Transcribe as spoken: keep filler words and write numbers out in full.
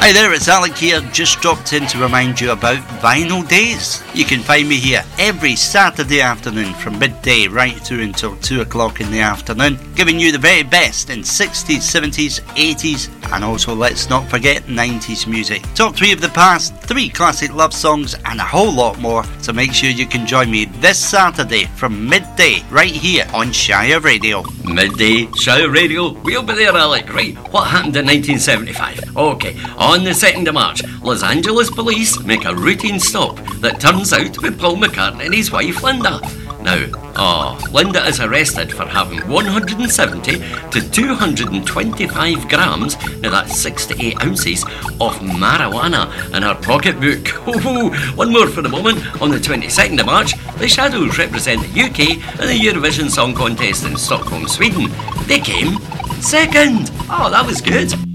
Hi there, it's Alec here, just dropped in to remind you about Vinyl Days. You can find me here every Saturday afternoon from midday right through until two o'clock in the afternoon, giving you the very best in sixties, seventies, eighties, and also, let's not forget, nineties music. Top three of the past, three classic love songs, and a whole lot more, so make sure you can join me this Saturday from midday right here on Shire Radio. Midday, Shire Radio, we'll be there, Alec. Right, what happened in nineteen seventy-five? Okay, on the second of March, Los Angeles police make a routine stop that turns out to be Paul McCartney and his wife Linda. Now, oh, Linda is arrested for having one hundred seventy to two hundred twenty-five grams, now that's sixty-eight ounces, of marijuana in her pocketbook. Oh, one more for the moment. On the twenty-second of March, the Shadows represent the U K in the Eurovision Song Contest in Stockholm, Sweden. They came second. Oh, that was good.